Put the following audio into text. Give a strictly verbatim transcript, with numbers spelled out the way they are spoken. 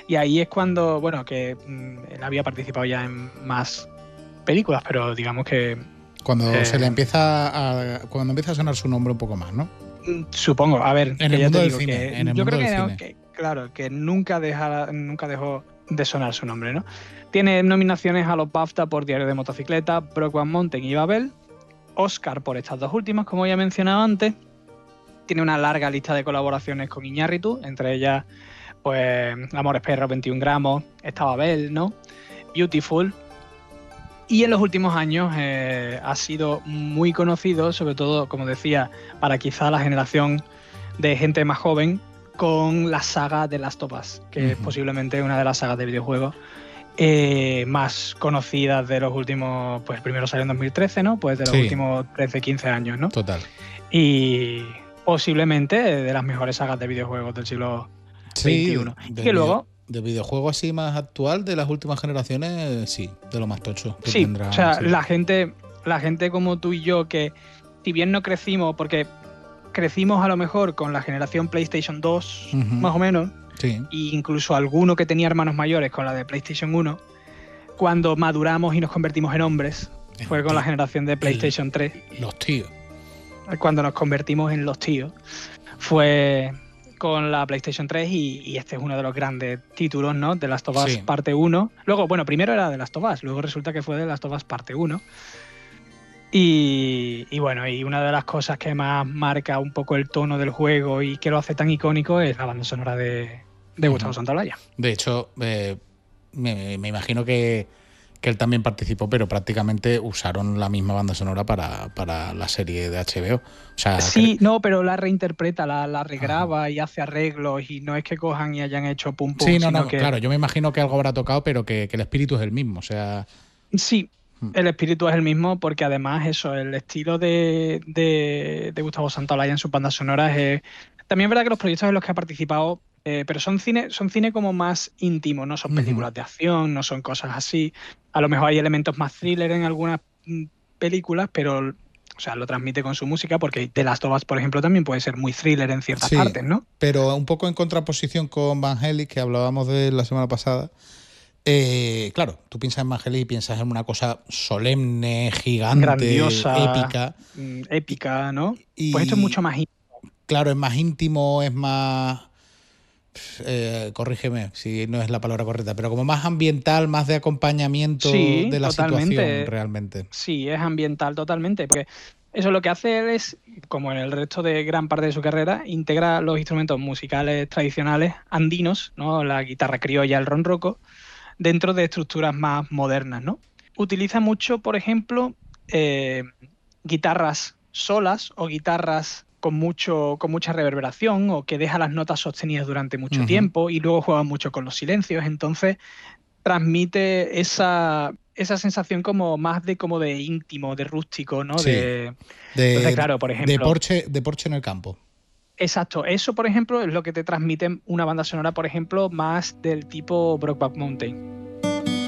Y ahí es cuando, bueno, que mm, él había participado ya en más películas, pero digamos que... Cuando eh, se le empieza a... Cuando empieza a sonar su nombre un poco más, ¿no? Supongo, a ver, En que el ya mundo te del digo cine, que en el yo mundo creo del que, no, cine. que, claro, que nunca, dejara, nunca dejó de sonar su nombre, ¿no? Tiene nominaciones a los BAFTA por Diario de Motocicleta, Brokeback Mountain y Babel, Oscar por estas dos últimas, como ya he mencionado antes. Tiene una larga lista de colaboraciones con Iñárritu, entre ellas, pues, Amores Perros, veintiún gramos, está Babel, ¿no? Beautiful. Y en los últimos años eh, ha sido muy conocido, sobre todo, como decía, para quizá la generación de gente más joven, con la saga de Last of Us, que uh-huh. es posiblemente una de las sagas de videojuegos eh, más conocidas de los últimos, pues primero salió en dos mil trece, ¿no? Pues de los sí. últimos trece, quince años, ¿no? Total. Y posiblemente de las mejores sagas de videojuegos del siglo sí, veintiuno. De, y que luego... De videojuego así más actual, de las últimas generaciones, sí, de lo más tocho. Que sí, tendrá, o sea, sí. la gente, la gente como tú y yo, que si bien no crecimos, porque crecimos a lo mejor con la generación PlayStation dos, uh-huh. más o menos, sí. e incluso alguno que tenía hermanos mayores con la de PlayStation uno, cuando maduramos y nos convertimos en hombres, el fue con tío. la generación de PlayStation el, tres. Los tíos. Cuando nos convertimos en los tíos, fue con la PlayStation tres y, y este es uno de los grandes títulos, ¿no? De Last of Us sí. parte uno. Luego, bueno, primero era de Last of Us, luego resulta que fue de Last of Us parte uno. Y, y bueno, y una de las cosas que más marca un poco el tono del juego y que lo hace tan icónico es la banda sonora de, de Gustavo uh-huh. Santaolalla. De hecho, eh, me, me imagino que, que él también participó, pero prácticamente usaron la misma banda sonora para, para la serie de H B O. O sea, sí, que... no, pero la reinterpreta, la, la regraba uh-huh. y hace arreglos, y no es que cojan y hayan hecho pum pum. Sí, no, sino no, que... claro, yo me imagino que algo habrá tocado, pero que, que el espíritu es el mismo, o sea... Sí, el espíritu es el mismo, porque además eso, el estilo de, de, de Gustavo Santaolalla en sus bandas sonoras es... También es verdad que los proyectos en los que ha participado, eh, pero son cine, son cine como más íntimo, no son películas uh-huh. de acción, no son cosas así. A lo mejor hay elementos más thriller en algunas películas, pero o sea, lo transmite con su música, porque The Last of Us, por ejemplo, también puede ser muy thriller en ciertas sí, partes, ¿no? Pero un poco en contraposición con Vangelis, que hablábamos de la semana pasada. Eh, claro, tú piensas en Vangelis y piensas en una cosa solemne, gigante, grandiosa, épica. Épica, ¿no? Y, pues esto es mucho más íntimo. Claro, es más íntimo, es más... Eh, corrígeme si no es la palabra correcta, pero como más ambiental, más de acompañamiento sí, de la totalmente. situación realmente. Sí, es ambiental totalmente, porque eso lo que hace él es, como en el resto de gran parte de su carrera, integra los instrumentos musicales tradicionales andinos, ¿no? La guitarra criolla, el ronroco, dentro de estructuras más modernas, ¿no? Utiliza mucho, por ejemplo, eh, guitarras solas o guitarras con mucho con mucha reverberación, o que deja las notas sostenidas durante mucho uh-huh. tiempo, y luego juega mucho con los silencios. Entonces transmite esa, esa sensación como más de como de íntimo, de rústico, ¿no? Sí. De, de, entonces, claro, por ejemplo, de Porsche, de Porsche en el campo. Exacto, eso por ejemplo es lo que te transmite una banda sonora, por ejemplo, más del tipo Brokeback Mountain.